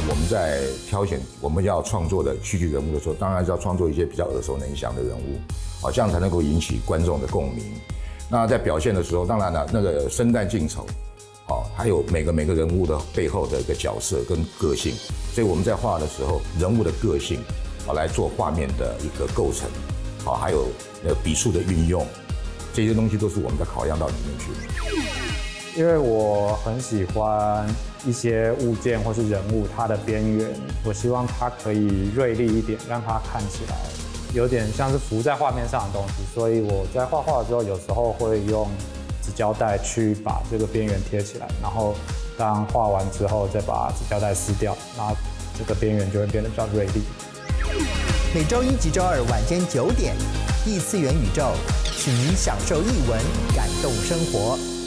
我们在挑选我们要创作的戏剧人物的时候，当然是要创作一些比较耳熟能详的人物，好，这样才能够引起观众的共鸣。那在表现的时候，当然了，那个生旦净丑，好，还有每个人物的背后的一个角色跟个性，所以我们在画的时候，人物的个性，好，来做画面的一个构成，好，还有笔触的运用，这些东西都是我们在考量到里面去。 因为我很喜欢一些物件或是人物，它的边缘，我希望它可以锐利一点，让它看起来有点像是浮在画面上的东西。所以我在画画的时候，有时候会用纸胶带去把这个边缘贴起来，然后当画完之后再把纸胶带撕掉，那这个边缘就会变得比较锐利。 每周一及周二晚间9点，异次元宇宙，请您享受艺文，感动生活。